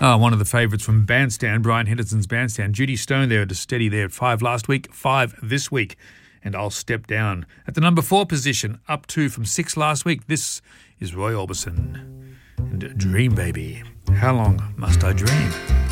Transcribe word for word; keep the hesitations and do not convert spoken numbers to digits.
Oh, one of the favourites from Bandstand, Brian Henderson's Bandstand. Judy Stone there to steady there at five last week, five this week. And I'll step down at the number four position, up two from six last week. This is Roy Orbison and Dream Baby. How long must I dream?